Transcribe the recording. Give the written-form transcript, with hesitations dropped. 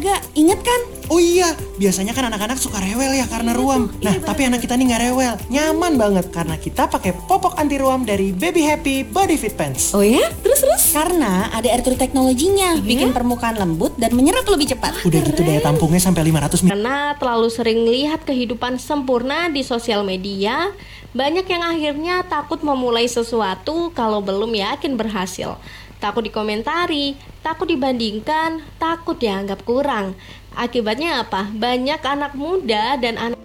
Nggak, inget kan? Oh iya, biasanya kan anak-anak suka rewel ya karena ruam. Nah, tapi anak kita nih nggak rewel, nyaman banget karena kita pakai popok anti ruam dari Baby Happy Body Fit Pants. Oh ya? Terus? Karena ada air turut teknologinya, bikin permukaan lembut dan menyerap lebih cepat. Udah gitu daya tampungnya sampai 500 ml. Karena terlalu sering lihat kehidupan sempurna di sosial media, banyak yang akhirnya takut memulai sesuatu kalau belum yakin berhasil. Takut dikomentari, takut dibandingkan, takut dianggap kurang. Akibatnya apa? Banyak anak muda dan anak